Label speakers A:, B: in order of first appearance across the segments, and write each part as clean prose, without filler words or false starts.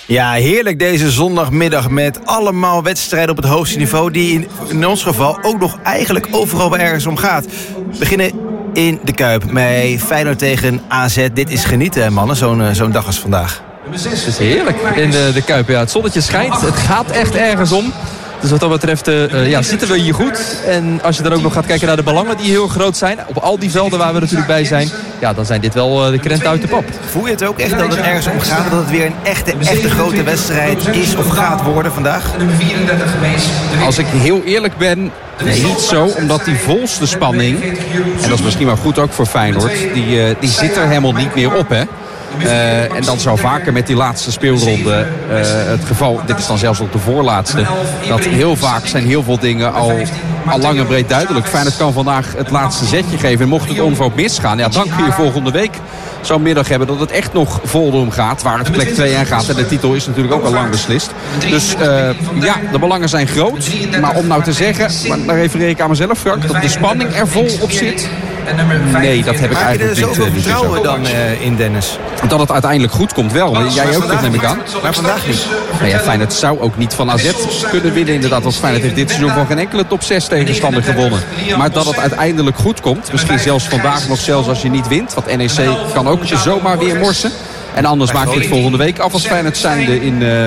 A: Ja, heerlijk deze zondagmiddag met allemaal wedstrijden op het hoogste niveau... die in ons geval ook nog eigenlijk overal waar ergens om gaat. We beginnen in de Kuip met Feyenoord tegen AZ. Dit is genieten, mannen, zo'n dag als vandaag.
B: Het is heerlijk in de Kuip. Ja, het zonnetje schijnt, het gaat echt ergens om. Dus wat dat betreft zitten we hier goed. En als je dan ook nog gaat kijken naar de belangen die heel groot zijn... op al die velden waar we natuurlijk bij zijn... ja, dan zijn dit wel de krenten uit de pap.
A: Voel je het ook echt dat het ergens om gaat? Dat het weer een echte grote wedstrijd is of gaat worden vandaag?
C: Als ik heel eerlijk ben... niet zo, omdat die volste spanning... en dat is misschien wel goed ook voor Feyenoord... die zit er helemaal niet meer op, hè. En dan zou vaker met die laatste speelronde het geval... dit is dan zelfs ook de voorlaatste... dat heel vaak zijn heel veel dingen al lang en breed duidelijk. Feyenoord kan vandaag het laatste zetje geven. En mocht het onverhoopt misgaan, ja, dan kun je volgende week zo'n middag hebben... dat het echt nog vol gaat, waar het plek 2 aan gaat. En de titel is natuurlijk ook al lang beslist. Dus de belangen zijn groot. Maar om nou te zeggen, maar dan refereer ik aan mezelf, Frank... dat de spanning er vol op zit... nee, dat heb ik eigenlijk niet.
A: Maak je er zoveel vertrouwen dan in, Dennis?
C: Dat het uiteindelijk goed komt wel. Jij ook, dat neem ik aan.
A: Maar vandaag niet.
C: Nou ja, Feyenoord zou ook niet van AZ kunnen winnen inderdaad. Want Feyenoord heeft dit seizoen van geen enkele top 6 tegenstander gewonnen. Maar dat het uiteindelijk goed komt. Misschien zelfs vandaag nog zelfs als je niet wint. Want NEC kan ook zomaar weer morsen. En anders maak je het volgende week af als Feyenoord zijnde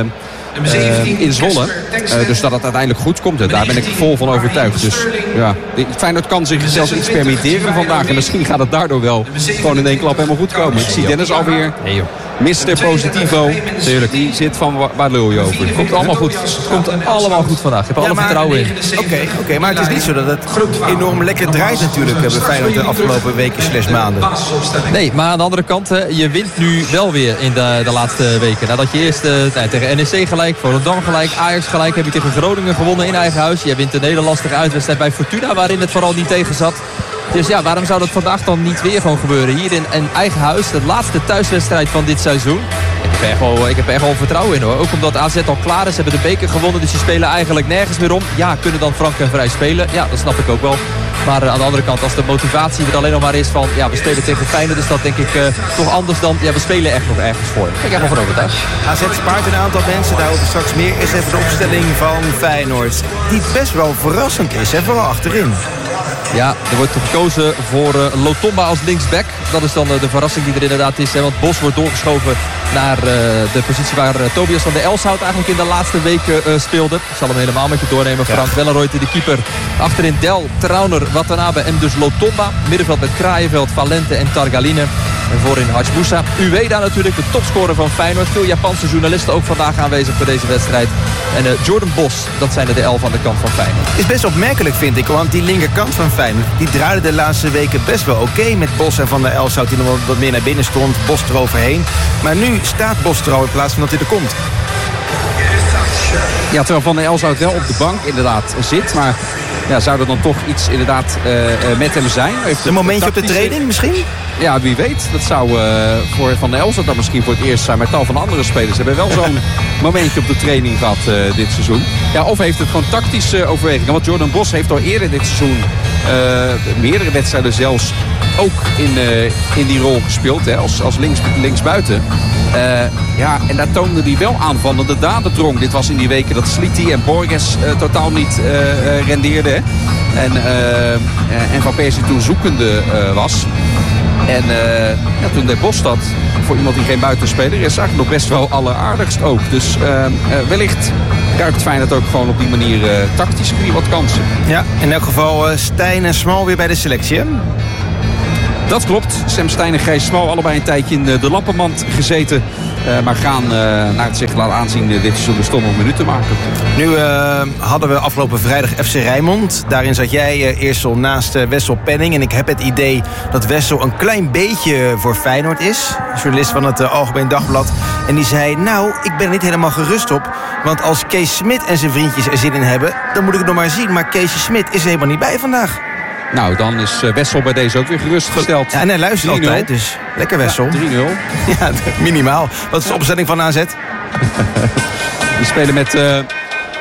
C: in Zwolle. Dus dat het uiteindelijk goed komt. Daar ben ik vol van overtuigd. Dus ja, Feyenoord kan zich zelfs iets permitteren vandaag. En misschien gaat het daardoor wel gewoon in één klap helemaal goed komen. Ik zie Dennis alweer. Mr. Positivo.
B: Tuurlijk.
C: Die zit van waar lul je over.
B: Het komt allemaal goed. Het komt allemaal goed vandaag. Ik heb alle vertrouwen in.
A: Oké, maar het is niet zo dat het enorm lekker draait natuurlijk bij Feyenoord de afgelopen weken / maanden.
B: Nee, maar aan de andere kant, je wint nu wel weer in de laatste weken. Nadat je eerst tegen NEC gelijk, Volendam gelijk, Ajax gelijk, heb je tegen Groningen gewonnen in eigen huis. Je wint een hele lastige uitwedstrijd bij Fortuna, waarin het vooral niet tegen zat. Dus ja, waarom zou dat vandaag dan niet weer gewoon gebeuren? Hier in eigen huis, de laatste thuiswedstrijd van dit seizoen. Ik heb er echt wel vertrouwen in, hoor. Ook omdat AZ al klaar is, hebben de beker gewonnen. Dus die spelen eigenlijk nergens meer om. Ja, kunnen dan frank en vrij spelen. Ja, dat snap ik ook wel. Maar aan de andere kant, als de motivatie er alleen nog maar is van... ja, we spelen tegen Feyenoord, dus dat denk ik toch anders dan... ja, we spelen echt nog ergens voor. Ik heb er van overtuigd.
A: AZ spaart een aantal mensen, daarover straks meer. Is even de opstelling van Feyenoord. Die best wel verrassend is, hè, vooral achterin.
B: Ja, er wordt gekozen voor Lotomba als linksback. Dat is dan de verrassing die er inderdaad is. Hè, want Bos wordt doorgeschoven naar de positie waar Tobias van der Elshout eigenlijk in de laatste weken speelde. Ik zal hem helemaal met je doornemen. Ja. Frank Wellenreuter, de keeper. Achterin Del, Trauner, Watanabe en dus Lotomba. Middenveld met Kraaienveld, Valente en Targaline. En voorin Hachmoussa. Ueda natuurlijk, de topscorer van Feyenoord. Veel Japanse journalisten ook vandaag aanwezig voor deze wedstrijd. En Jordan Bos, dat zijn de 11 aan de kant van Feyenoord.
A: Is best opmerkelijk, vind ik. Want die linkerkant van Feyenoord, die draaide de laatste weken best wel oké. Met Bos en Van der Elshout die nog wat meer naar binnen stond. Bos eroverheen. Maar nu staat Bos er al in plaats van dat hij er komt.
C: Ja, terwijl Van der Elshout wel op de bank inderdaad zit. Maar ja, zou er dan toch iets inderdaad met hem zijn? Heeft
A: een momentje op de training misschien?
C: Ja, wie weet. Dat zou voor Van der Elshout dan misschien voor het eerst zijn. Maar tal van andere spelers hebben wel zo'n momentje op de training gehad dit seizoen. Ja, of heeft het gewoon tactische overwegingen. Want Jordan Bos heeft al eerder dit seizoen meerdere wedstrijden zelfs ook in die rol gespeeld. Hè, als linksbuiten. Ja, en daar toonde hij wel aanvallende dadendrang. Dit was in die weken dat Sliti en Borges totaal niet rendeerden. En Van Persie toen zoekende was. En toen deed Bos dat voor iemand die geen buitenspeler is eigenlijk nog best wel alleraardigst ook. Dus wellicht ruikt Feyenoord ook gewoon op die manier tactisch wat kansen.
A: Ja, in elk geval Stijn en Smal weer bij de selectie, hè?
C: Dat klopt. Sam Stein en Gijs Smal allebei een tijdje in de lappenmand gezeten. Maar gaan naar het zich laten aanzien dit seizoen de stomme minuten maken.
A: Nu hadden we afgelopen vrijdag FC Rijnmond. Daarin zat jij eerst al naast Wessel Penning. En ik heb het idee dat Wessel een klein beetje voor Feyenoord is. Journalist van het Algemeen Dagblad. En die zei, nou, ik ben er niet helemaal gerust op. Want als Kees Smit en zijn vriendjes er zin in hebben, dan moet ik het nog maar zien. Maar Keesje Smit is er helemaal niet bij vandaag.
C: Nou, dan is Wessel bij deze ook weer gerustgesteld.
A: Ja, en hij luistert altijd, dus lekker Wessel.
C: Ja, 3-0.
A: Ja, minimaal. Wat is de opstelling van AZ?
C: Die spelen met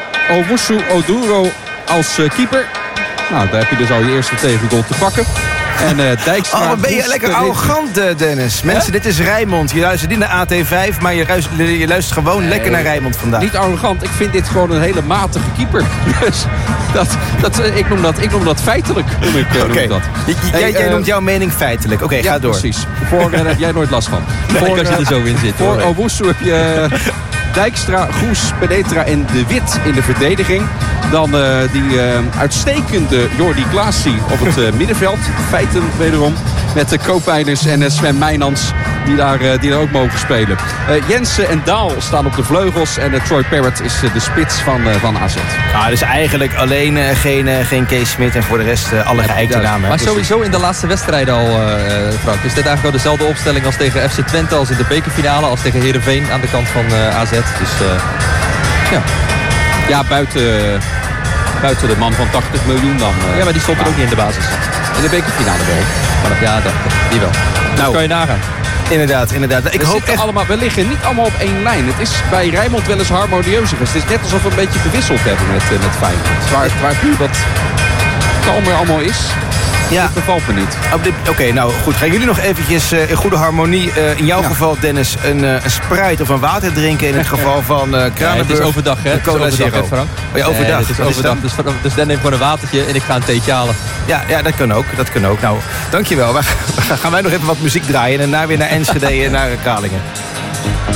C: Owusu Oduro als keeper. Nou, daar heb je dus al je eerste tegengoal te pakken. En Dijkstra...
A: Oh, wat ben je lekker arrogant, Dennis. Mensen, dit is Rijnmond. Je luistert niet naar AT5, maar je luistert gewoon lekker naar Rijnmond vandaag.
C: Niet arrogant. Ik vind dit gewoon een hele matige keeper. Dus ik noem dat feitelijk.
A: Oké. Jij noemt jouw mening feitelijk. Oké, ga door.
C: Precies. Daar heb jij nooit last van.
B: Als je er zo in zit.
C: Voor Owusu heb je Dijkstra, Goes, Penetra en De Wit in de verdediging. Dan die uitstekende Jordi Klaasie op het middenveld. Feiten wederom. Met de Koopmeiners en Sven Meijnans die daar ook mogen spelen. Jensen en Daal staan op de vleugels. En Troy Parrott is de spits van AZ.
A: Dus eigenlijk alleen geen Kees Smit. En voor de rest alle geëikte namen.
B: Maar sowieso in de laatste wedstrijden al, Frank. Is dit eigenlijk wel dezelfde opstelling als tegen FC Twente. Als in de bekerfinale. Als tegen Heerenveen aan de kant van AZ. Dus ja.
C: Ja, buiten de man van 80 miljoen dan.
B: Ja, maar die stond er ook niet in de basis.
C: In de bekerfinale wel.
B: Ja, die wel. Dat kan je nagaan.
A: Inderdaad. Ik hoop echt...
C: We liggen niet allemaal op één lijn. Het is bij Rijnmond wel eens harmonieuzer. Het is net alsof we een beetje gewisseld hebben met Feyenoord. Waar puur dat kalmer allemaal is.
A: Ja.
C: Dat bevalt me niet.
A: Oké, nou goed. Gaan jullie nog eventjes in goede harmonie, in jouw geval Dennis, een Sprite of een water drinken in het geval van Kranenburg?
B: Nee, het is overdag, hè?
A: Het is overdag, hè, Frank? Overdag.
B: Het is overdag. Dus Dan neem ik gewoon een watertje en ik ga een theetje halen.
A: Ja, dat kan ook. Nou, dankjewel. Gaan wij nog even wat muziek draaien en daarna weer naar Enschede en naar Kralingen.